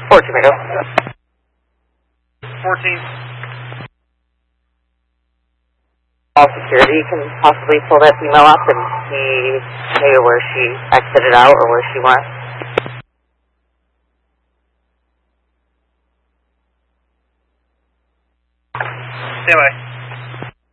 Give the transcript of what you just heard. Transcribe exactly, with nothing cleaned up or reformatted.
Four tomato. fourteen. All security can possibly pull that female up and see maybe where she exited out or where she went. Stand by.